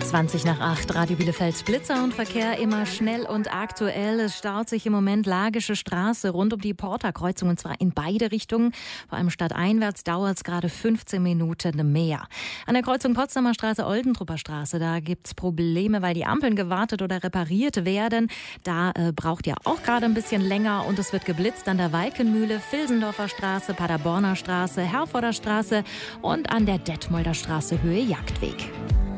20 nach 8, Radio Bielefeld. Blitzer und Verkehr immer schnell und aktuell. Es staut sich im Moment Lagische Straße rund um die Porta-Kreuzung, und zwar in beide Richtungen. Vor allem stadteinwärts dauert es gerade 15 Minuten mehr. An der Kreuzung Potsdamer Straße, Oldentrupper Straße, da gibt's Probleme, weil die Ampeln gewartet oder repariert werden. Da braucht ihr auch gerade ein bisschen länger und es wird geblitzt an der Walkenmühle, Vilsendorfer Straße, Paderborner Straße, Herforder Straße und an der Detmolder Straße Höhe Jagdweg.